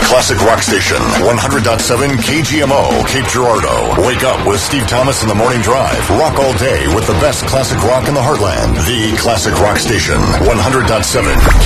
Classic Rock Station, 100.7 KGMO, Cape Girardeau. Wake up with Steve Thomas in the Morning Drive. Rock all day with the best classic rock in the heartland. The Classic Rock Station, 100.7